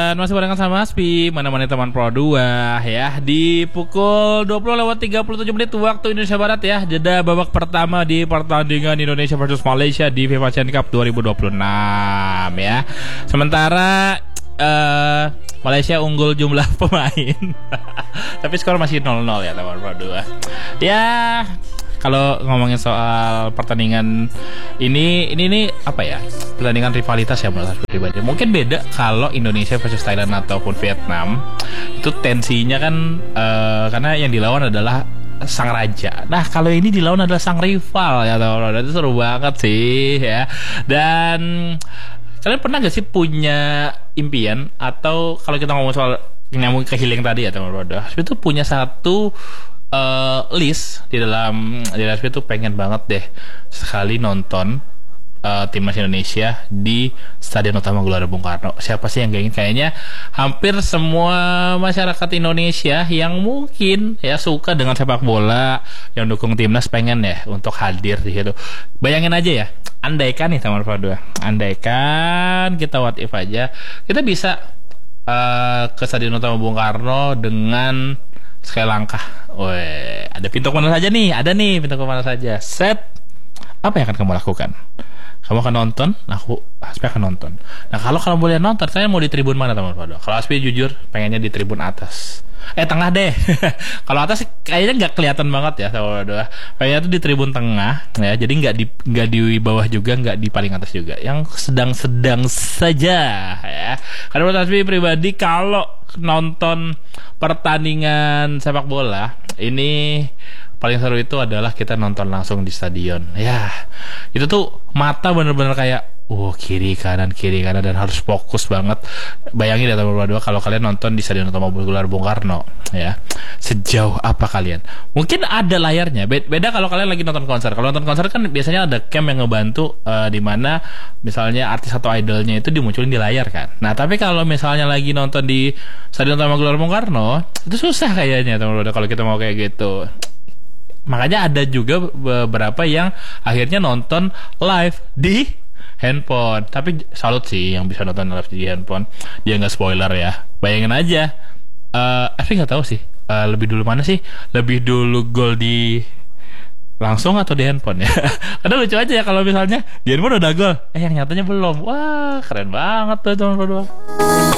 Dan masih barengan sama Aspi, mana-mana teman Pro 2 ya. Di pukul 20:37 waktu Indonesia Barat ya. Jeda babak pertama di pertandingan Indonesia versus Malaysia di FIFA Asian Cup 2026 ya. Sementara Malaysia unggul jumlah pemain. Tapi skor masih 0-0 ya teman Pro 2. Ya, kalau ngomongin soal pertandingan ini apa ya? Pertandingan rivalitas ya menurut saya pribadi. Mungkin beda kalau Indonesia versus Thailand ataupun Vietnam. Itu tensinya kan karena yang dilawan adalah sang raja. Nah, kalau ini dilawan adalah sang rival ya teman-teman. Itu seru banget sih ya. Dan kalian pernah gak sih punya impian atau kalau kita ngomong soal nyambung ke healing tadi ya teman-teman, itu punya satu list di dalam itu pengen banget deh sekali nonton timnas Indonesia di Stadion Utama Gelora Bung Karno. Siapa sih yang gak ingin? Kayaknya hampir semua masyarakat Indonesia yang mungkin ya suka dengan sepak bola, yang dukung timnas pengen ya untuk hadir di situ. Bayangin aja ya, andaikan nih teman Pro 2, andaikan kita what if aja, kita bisa ke Stadion Utama Bung Karno dengan sekali langkah. Weh, ada pintu kemana saja nih? Ada nih pintu kemana saja. Set. Apa yang akan kamu lakukan? Kamu akan nonton? Aku Aspi akan nonton. Nah, kalau kamu boleh nonton, kalian mau di tribun mana teman-teman? Kalau Aspi jujur pengennya di tribun atas. Tengah deh. Kalau atas kayaknya nggak kelihatan banget ya teman-teman. Kayaknya tuh di tribun tengah ya. Jadi nggak di bawah juga, nggak di paling atas juga. Yang sedang-sedang saja ya. Karena menurut Aspi pribadi kalau nonton pertandingan sepak bola ini paling seru itu adalah kita nonton langsung di stadion. Ya, itu tuh mata bener-bener kayak kiri kanan dan harus fokus banget. Bayangin ya teman-teman kalau kalian nonton di Stadion Utama Gelora Bung Karno ya. Sejauh apa kalian? Mungkin ada layarnya. Beda kalau kalian lagi nonton konser. Kalau nonton konser kan biasanya ada cam yang ngebantu di mana misalnya artis atau idolnya itu dimunculin di layar kan. Nah, tapi kalau misalnya lagi nonton di Stadion Utama Gelora Bung Karno, itu susah kayaknya teman-teman kalau kita mau kayak gitu. Makanya ada juga beberapa yang akhirnya nonton live di handphone. Tapi salut sih yang bisa nonton live di handphone. Dia nggak spoiler ya. Bayangin aja. Tapi nggak tahu sih. Lebih dulu mana sih? Lebih dulu gol di langsung atau di handphone ya? Karena lucu aja ya kalau misalnya di handphone udah gol, yang nyatanya belum. Wah, keren banget tuh teman-teman.